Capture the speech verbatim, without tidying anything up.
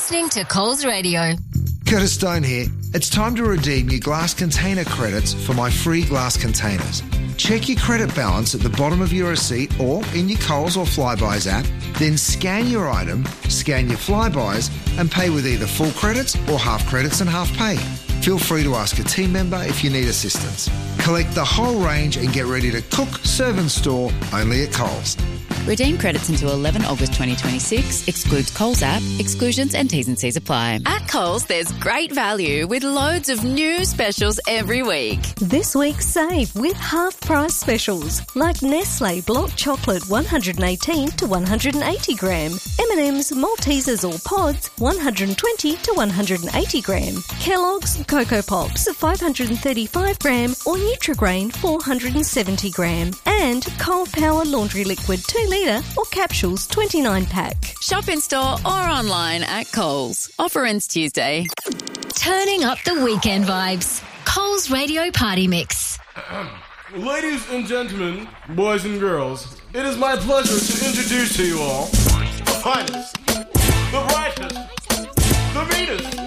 listening to Coles Radio. Curtis Stone here. It's time to redeem your glass container credits for my free glass containers. Check your credit balance at the bottom of your receipt or in your Coles or Flybuys app, then scan your item, scan your Flybuys and pay with either full credits or half credits and half pay. Feel free to ask a team member if you need assistance. Collect the whole range and get ready to cook, serve and store only at Coles. Redeem credits until eleven August twenty twenty-six. Excludes Coles app. Exclusions and T's and C's apply. At Coles, there's great value with loads of new specials every week. This week, save with half-price specials like Nestle Block Chocolate one hundred eighteen to one hundred eighty gram, M and M's Maltesers or Pods one hundred twenty to one hundred eighty gram, Kellogg's Cocoa Pops five hundred thirty-five gram or Nutrigrain four hundred seventy gram, and Cold Power Laundry Liquid two litre or capsules twenty-nine pack. Shop in store or online at Coles. Offer ends Tuesday. Turning up the weekend vibes. Coles Radio Party Mix. Ladies and gentlemen, boys and girls, it is my pleasure to introduce to you all the finest, the brightest, the meanest,